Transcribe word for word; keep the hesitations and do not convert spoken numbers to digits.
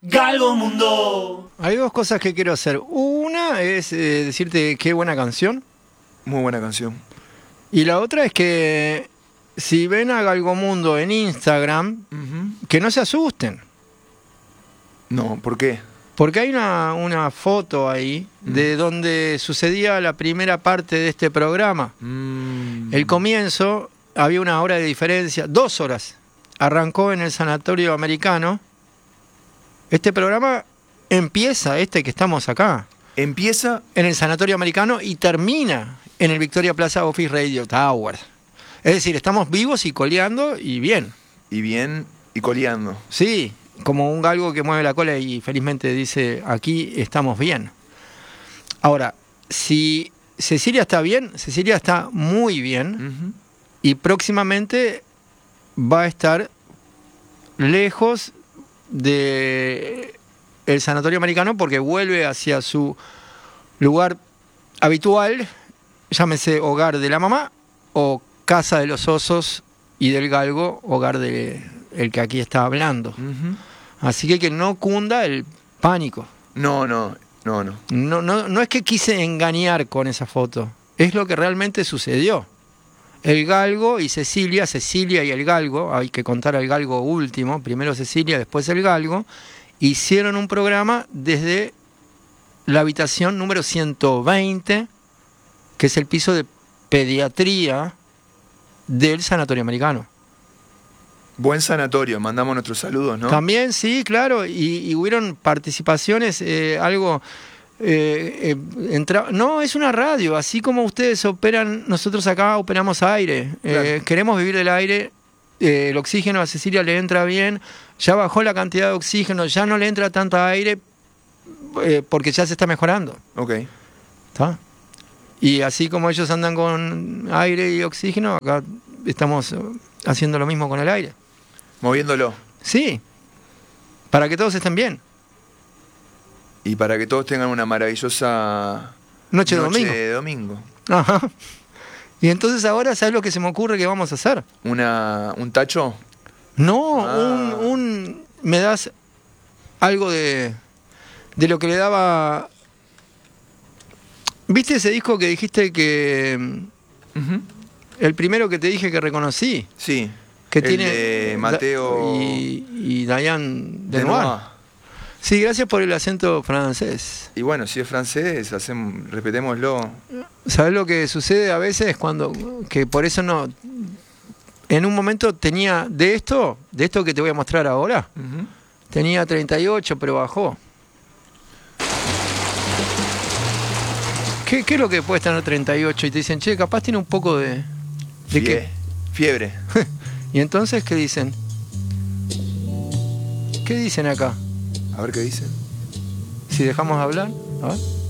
Galgo Mundo. Hay dos cosas que quiero hacer. Una es eh, decirte qué buena canción. Muy buena canción. Y la otra es que si ven a Galgo Mundo en Instagram, Uh-huh. que no se asusten. No, ¿por qué? Porque hay una, una foto ahí Mm. de donde sucedía la primera parte de este programa. Mm. El comienzo, había una hora de diferencia, dos horas. Arrancó en el Sanatorio Americano. Este programa empieza, este que estamos acá, Empieza. en el Sanatorio Americano y termina en el Victoria Plaza Office Radio Tower. Es decir, estamos vivos y coleando y bien. Y bien, y coleando. Sí, como un galgo que mueve la cola y felizmente dice, aquí estamos bien. Ahora, si Cecilia está bien, Cecilia está muy bien Uh-huh. y próximamente va a estar lejos de el Sanatorio Americano porque vuelve hacia su lugar habitual, llámese hogar de la mamá o casa de los osos y del galgo, hogar de el que aquí está hablando. Uh-huh. Así que que no cunda el pánico. No, no, no, no. No, no, no es que quise engañar con esa foto, es lo que realmente sucedió. El galgo y Cecilia, Cecilia y el galgo, hay que contar al galgo último, primero Cecilia, después el galgo, hicieron un programa desde la habitación número ciento veinte, que es el piso de pediatría del Sanatorio Americano. Buen sanatorio, mandamos nuestros saludos, ¿no? También, sí, claro, y, y hubieron participaciones, eh, algo... Eh, eh, entra... No, es una radio, así como ustedes operan, nosotros acá operamos aire, Claro. eh, queremos vivir del aire, eh, el oxígeno a Cecilia le entra bien, ya bajó la cantidad de oxígeno, ya no le entra tanta aire, eh, porque ya se está mejorando. Ok. ¿Está? Y así como ellos andan con aire y oxígeno, acá estamos eh, haciendo lo mismo con el aire. Moviéndolo. Sí, para que todos estén bien. Y para que todos tengan una maravillosa Noche de domingo. de domingo. Ajá. Y entonces ahora, ¿sabes lo que se me ocurre que vamos a hacer? Una, un tacho. No, Ah. un, un... Me das algo de, de lo que le daba... ¿Viste ese disco que dijiste que... Uh-huh. El primero que te dije que reconocí? Sí. Que el tiene... de Mateo Y, y Diane Denoir. Denoir. Sí, gracias por el acento francés. Y bueno, si es francés, hacemos, repetémoslo. ¿Sabes lo que sucede a veces cuando... que por eso no... En un momento tenía de esto, de esto que te voy a mostrar ahora, Uh-huh. tenía treinta y ocho, pero bajó. ¿Qué, qué es lo que puede tener treinta y ocho? Y te dicen, che, capaz tiene un poco de... ¿De Fie- qué? Fiebre. Y entonces, ¿qué dicen? ¿Qué dicen acá? A ver qué dicen. Si dejamos de hablar, a ver.